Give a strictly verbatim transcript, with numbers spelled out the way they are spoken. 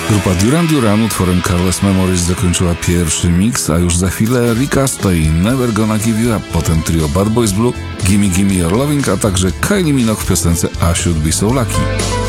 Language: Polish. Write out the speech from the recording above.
Grupa Duran Duran utworem Careless Memories zakończyła pierwszy mix, a już za chwilę Rick Astley i Never Gonna Give You Up, potem trio Bad Boys Blue, Gimme Gimme Your Loving, a także Kylie Minogue w piosence I Should Be So Lucky.